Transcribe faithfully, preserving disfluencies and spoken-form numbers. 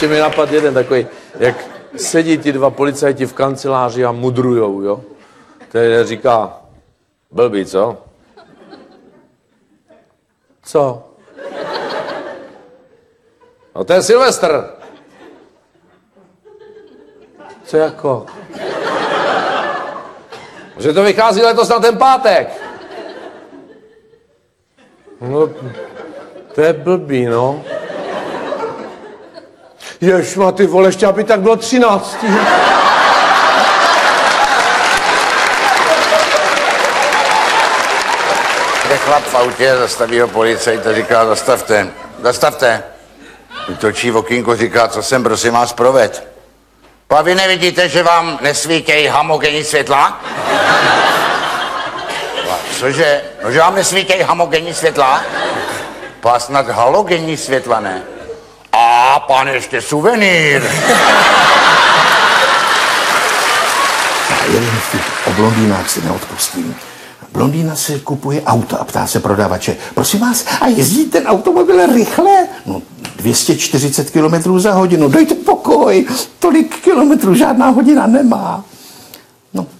ještě mi napadl jeden takový, jak sedí ti dva policajti v kanceláři a mudrujou, jo. Ten říká, blbý, co? Co? No to je Silvestr. Co jako? Že to vychází letos na ten pátek. No, to je blbý, no. Ježma, ty vole, ještě aby tak bylo třináctý. Je chlap v autě, zastaví ho policajt a říká, zastavte, zastavte. Točí v okýnko, říká, co jsem, prosím vás, proved. A vy nevidíte, že vám nesvítějí homogenní světla? Cože? No, že vám nesvítějí homogenní světla? Pá snad halogenní světla, ne? A pán, ještě suvenýr. Jeden vtip o blondýnách si neodpustím. Blondýna si kupuje auto a ptá se prodavače, prosím vás, a jezdí ten automobil rychle? No, dvě stě čtyřicet kilometrů za hodinu, dejte pokoj, tolik kilometrů žádná hodina nemá. No,